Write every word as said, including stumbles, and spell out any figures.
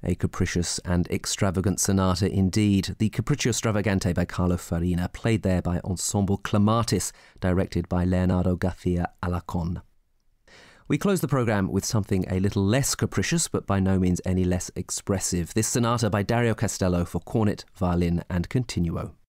A capricious and extravagant sonata indeed. The Capriccio Stravagante by Carlo Farina, played there by Ensemble Clematis, directed by Leonardo Garcia Alarcón. We close the programme with something a little less capricious, but by no means any less expressive. This sonata by Dario Castello for cornet, violin and continuo.